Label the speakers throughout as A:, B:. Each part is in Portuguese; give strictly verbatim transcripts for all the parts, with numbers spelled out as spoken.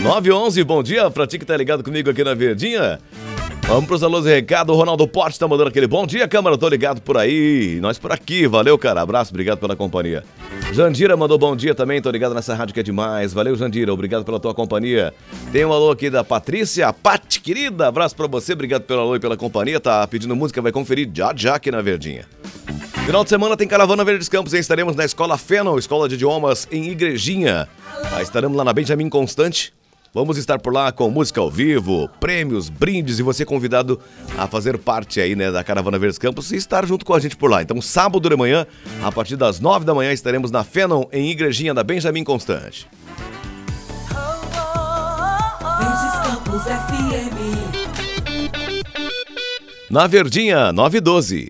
A: nove e onze, bom dia pra ti que tá ligado comigo aqui na Verdinha. Vamos pros alôs e recado. O Ronaldo Porte tá mandando aquele bom dia, Câmara, tô ligado por aí. Nós por aqui, valeu, cara. Abraço, obrigado pela companhia. Jandira mandou bom dia também, tô ligado nessa rádio que é demais. Valeu, Jandira, obrigado pela tua companhia. Tem um alô aqui da Patrícia, Pati, querida, abraço pra você, obrigado pelo alô e pela companhia. Tá pedindo música, vai conferir já já aqui na Verdinha. Final de semana tem Caravana Verdes Campos, hein? Estaremos na Escola Fennel, Escola de Idiomas em Igrejinha. Ah, estaremos lá na Benjamin Constante. Vamos estar por lá com música ao vivo, prêmios, brindes e você convidado a fazer parte aí, né, da Caravana Verdes Campos e estar junto com a gente por lá. Então, sábado de manhã, a partir das nove da manhã, estaremos na Fennel, em Igrejinha da Benjamin Constante.
B: Verdes Campos F M.
A: Na Verdinha, nove e doze.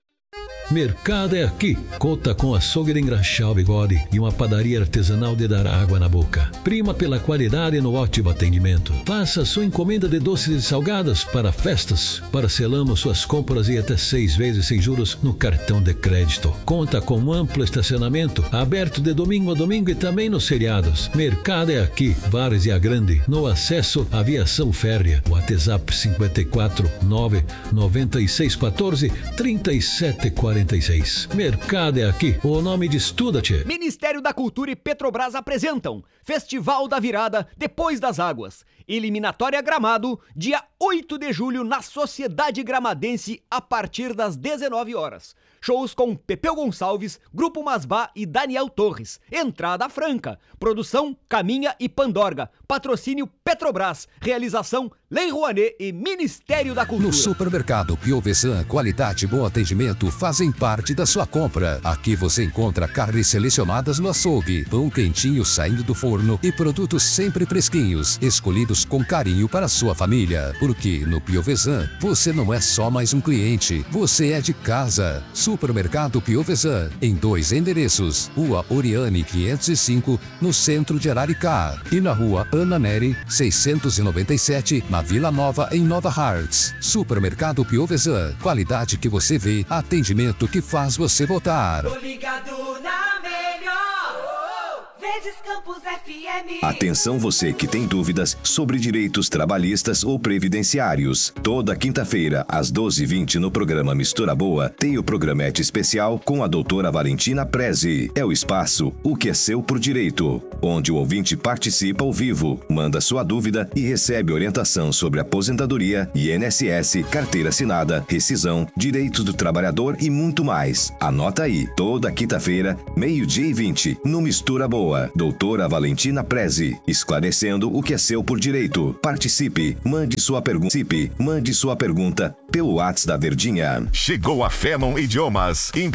C: Mercado é aqui. Conta com açougue de engraxar o bigode e uma padaria artesanal de dar água na boca. Prima pela qualidade e no ótimo atendimento. Faça sua encomenda de doces e salgadas para festas. Parcelamos suas compras e até seis vezes sem juros no cartão de crédito. Conta com um amplo estacionamento, aberto de domingo a domingo e também nos feriados. Mercado é aqui. Várzea Grande, no acesso à Aviação Férrea. WhatsApp cinco quatro nove nove seis um quatro três sete quatro seis. Mercado é aqui. O nome de Estuda-te.
D: Ministério da Cultura e Petrobras apresentam Festival da Virada Depois das Águas. Eliminatória Gramado, dia oito de julho na Sociedade Gramadense a partir das dezenove horas. Shows com Pepeu Gonçalves, Grupo Masbá e Daniel Torres. Entrada franca. Produção Caminha e Pandorga. Patrocínio Petrobras. Realização Lei Rouanet e Ministério da Cultura.
E: No supermercado Piovesan, qualidade e bom atendimento fazem parte da sua compra. Aqui você encontra carnes selecionadas no açougue, pão quentinho saindo do forno e produtos sempre fresquinhos, escolhidos com carinho para a sua família. Porque no Piovesan, você não é só mais um cliente, você é de casa. Supermercado Piovesan, em dois endereços. Rua Oriane quinhentos e cinco, no centro de Araricá. E na Rua Ana Neri, seiscentos e noventa e sete, na Vila Nova, em Nova Hartz. Supermercado Piovesan, qualidade que você vê, atendimento que faz você votar.
B: Tô ligado na melhor. Verdes Campos F M.
F: Atenção você que tem dúvidas sobre direitos trabalhistas ou previdenciários. Toda quinta-feira, às doze e vinte, no programa Mistura Boa, tem o programete especial com a doutora Valentina Prezi. É o espaço O que é Seu por Direito, onde o ouvinte participa ao vivo, manda sua dúvida e recebe orientação sobre aposentadoria, I N S S, carteira assinada, rescisão, direitos do trabalhador e muito mais. Anota aí, toda quinta-feira, meio-dia e vinte, no Mistura Boa. Doutora Valentina Prezi, esclarecendo o que é seu por direito. Participe, mande sua pergunta, mande sua pergunta pelo WhatsApp da Verdinha.
G: Chegou a Fennel Idiomas.